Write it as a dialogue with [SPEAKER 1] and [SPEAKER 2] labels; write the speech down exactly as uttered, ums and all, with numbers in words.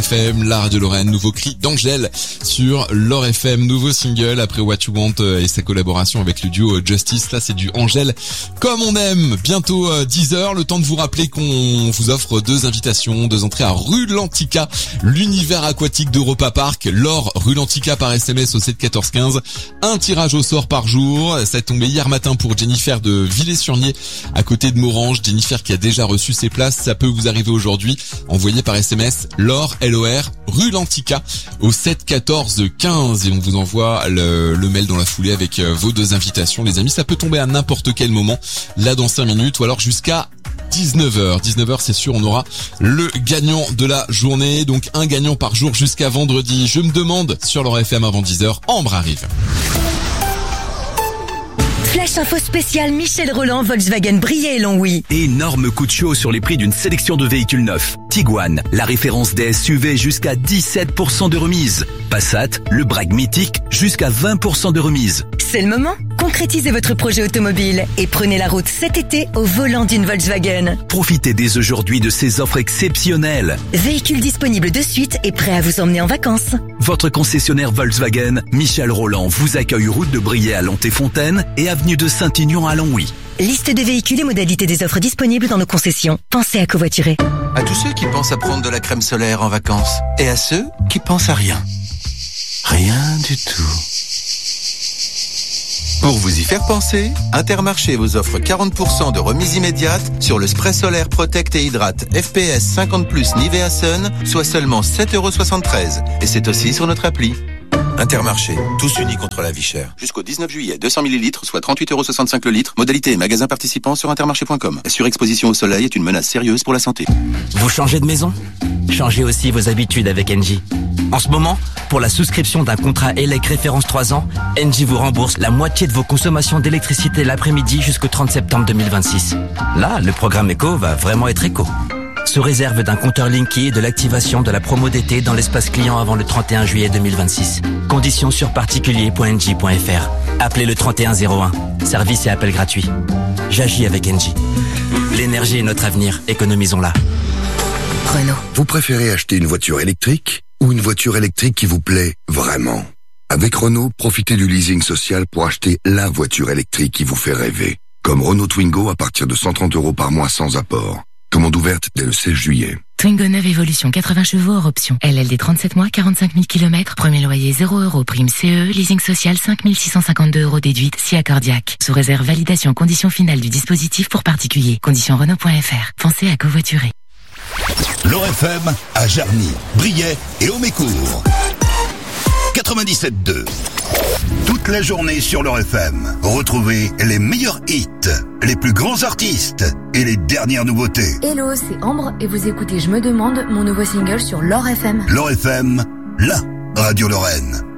[SPEAKER 1] F M, la radio Lorraine, nouveau cri d'Angèle sur Lore F M, nouveau single après What You Want et sa collaboration avec le duo Justice. Là, c'est du Angèle comme on aime. Bientôt dix heures, le temps de vous rappeler qu'on vous offre deux invitations, deux entrées à Rulantica, l'univers aquatique d'Europa Park. Laure, Rulantica par S M S au sept quatorze quinze. Un tirage au sort par jour. Ça est tombé hier matin pour Jennifer de Villers-sur-Nier, à côté de Morange. Jennifer qui a déjà reçu ses places. Ça peut vous arriver aujourd'hui. Envoyez par S M S Laure, L O R, Rulantica au sept quatorze quinze et on vous envoie le, le mail dans la foulée avec vos deux invitations. Les amis, ça peut tomber à n'importe quel moment, là dans cinq minutes ou alors jusqu'à dix-neuf heures. dix-neuf heures, c'est sûr, on aura le gagnant de la journée. Donc un gagnant par jour jusqu'à vendredi. Je me demande sur Lore F M avant dix heures. Ambre arrive.
[SPEAKER 2] Flash info spéciale Michel Roland, Volkswagen Briey et Longwy.
[SPEAKER 3] Énorme coup de chaud sur les prix d'une sélection de véhicules neufs. Tiguan, la référence des S U V jusqu'à dix-sept pour cent de remise. Passat, le Brag mythique jusqu'à vingt pour cent de remise.
[SPEAKER 2] C'est le moment. Concrétisez votre projet automobile et prenez la route cet été au volant d'une Volkswagen.
[SPEAKER 3] Profitez dès aujourd'hui de ces offres exceptionnelles.
[SPEAKER 2] Véhicule disponible de suite et prêt à vous emmener en vacances.
[SPEAKER 3] Votre concessionnaire Volkswagen, Michel Roland, vous accueille route de Briey à Lanté-Fontaine et avenue de Saint-Ignan à Longwy.
[SPEAKER 2] Liste des véhicules et modalités des offres disponibles dans nos concessions. Pensez à covoiturer.
[SPEAKER 4] À tous ceux qui pensent à prendre de la crème solaire en vacances et à ceux qui pensent à rien. Rien du tout. Pour vous y faire penser, Intermarché vous offre quarante pour cent de remise immédiate sur le spray solaire Protect et Hydrate F P S cinquante plus Nivea Sun, soit seulement sept euros soixante-treize. Et c'est aussi sur notre appli. Intermarché, tous unis contre la vie chère. Jusqu'au dix-neuf juillet, deux cents millilitres, soit trente-huit euros soixante-cinq le litre. Modalité et magasins participants sur intermarché point com. La surexposition au soleil est une menace sérieuse pour la santé.
[SPEAKER 5] Vous changez de maison ? Changez aussi vos habitudes avec Engie. En ce moment, pour la souscription d'un contrat E L E C référence trois ans, Engie vous rembourse la moitié de vos consommations d'électricité l'après-midi jusqu'au trente septembre deux mille vingt-six. Là, le programme éco va vraiment être éco. Sous réserve d'un compteur Linky et de l'activation de la promo d'été dans l'espace client avant le trente et un juillet deux mille vingt-six. Conditions sur particulier point engie point f r. Appelez le trente et un zéro un. Service et appel gratuit. J'agis avec Engie. L'énergie est notre avenir. Économisons-la.
[SPEAKER 2] Renault.
[SPEAKER 6] Vous préférez acheter une voiture électrique ou une voiture électrique qui vous plaît vraiment ? Avec Renault, profitez du leasing social pour acheter la voiture électrique qui vous fait rêver. Comme Renault Twingo à partir de cent trente euros par mois sans apport. Commande ouverte dès le seize juillet.
[SPEAKER 7] Twingo neuve Evolution quatre-vingts chevaux hors option. L L D trente-sept mois, quarante-cinq mille kilomètres. Premier loyer zéro euros. Prime C E. Leasing social cinq mille six cent cinquante-deux euros déduite si accordiaque. Sous réserve validation conditions finales du dispositif pour particulier. Conditions Renault point f r. Pensez à covoiturer.
[SPEAKER 8] Lore F M à Jarny, Briey et Aumécourt. quatre-vingt-dix-sept deux. Toute la journée sur Lore F M. Retrouvez les meilleurs hits, les plus grands artistes et les dernières nouveautés.
[SPEAKER 9] Hello, c'est Ambre et vous écoutez Je me demande, mon nouveau single sur Lore F M.
[SPEAKER 8] Lore F M, la radio Lorraine.